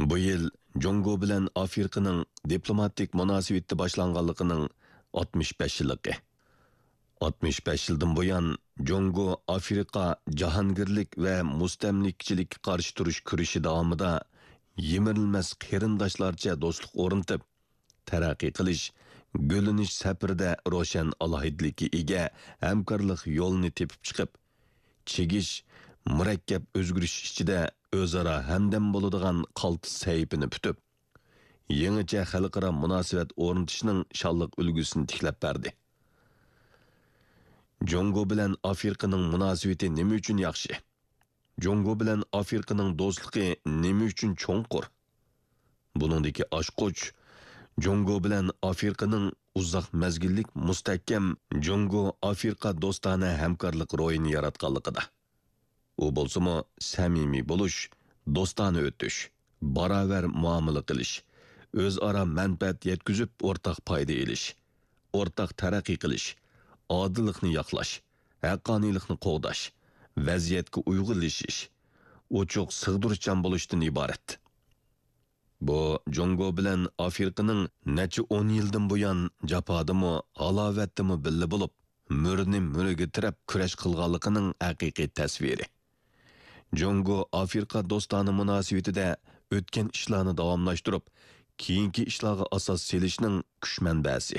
Bu yil Jongo bilan Afrikaning diplomatik munosabati boshlanganligining 65 yilligi. 65 yildan buyon Jongo Afrika jahongirlik va mustamlikchilikka qarshi turish kurashi davomida yemirilmas qarindoshlarcha do'stlik o'rnatib, taraqqiy qilish, gulinish safarida ro'shan alohidlikka ega hamkorlik yo'lini tepib chiqib, chegish, murakkab o'zgarish ichida o'zaro hamdam bo'ladigan qaltis sayfini putib, yangicha xalqaro munosabat o'rnatishning shonliq ulgusini tiklab berdi. Jongo bilan Afrikaning munosabati nima uchun yaxshi? Jongo bilan Afrikaning do'stligi nima uchun cho'nqur? Buningdagi ochqoch Jongo bilan Afrikaning uzoq mazgillik mustahkam Jongo Afrika do'stona hamkorlik ro'yini yaratganligida. U bo'lsa-mu samimiy bo'lish, do'stona o'tish, barobar muomala qilish, o'zaro manfaat yetkazib o'rtaq foyda elish, o'rtaq taraqqiy qilish, odillikni yoqlash, haqqoniylikni qo'g'dash, vaziyatga uyg'unlashish, ochiq sig'durchan bo'lishdan iborat. Bu Jongo bilan Afrikaning necha 10 yildan buyon jafodimi, halovatdimi billa bo'lib, murni muriga tirab kurash qilganligining haqiqiy tasviri. Jongo Afrika do'stona munosabatida o'tgan ishlarni davomlashtirib, keyingi ishlarga asos solishning kuch manbasi.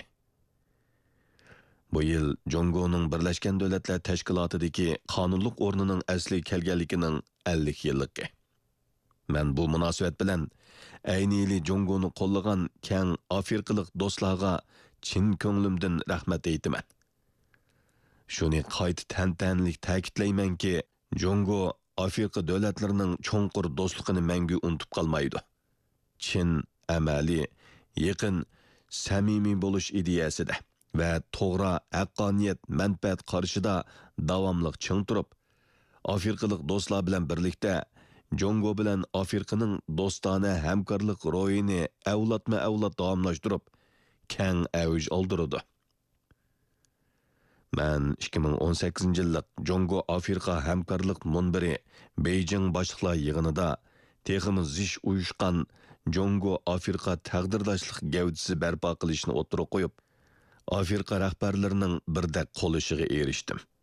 Bu yil Jongoning Birlashgan Davlatlar Tashkilotidagi qonunlik o'rnining asli kelganligining 50 yilligi. Men bu munosabat bilan aynili Jongoni qo'llagan keng afrikalik do'stlarga chin ko'nglimdan rahmat aytaman. Shuni qayta tantanlik ta'kidlaymanki, Jongo Afrika davlatlarining cho'nqur do'stligini mangu unutib qolmaydi. Chin, amaliy, yaqin, samimiy bo'lish ideyasida va to'g'ri haqqoniyat manfaat qarshida davomli ching turib, afrikalik do'stlar bilan birlikda Jongo bilan Afrikaning do'stona hamkorlik ro'yini avlodma-avlod davomlashtirib, keng avj oldirdi. Men 2018-yillik Jongo Afrika hamkorlik munbiri Beijing boshliqlar yig'inida teximiz zish uyushgan Jongo Afrika taqdirdoshlik gavdisi barpo qilishni o'tirib qo'yib, Afrika rahbarlarining birdek qo'lishiga erishdim.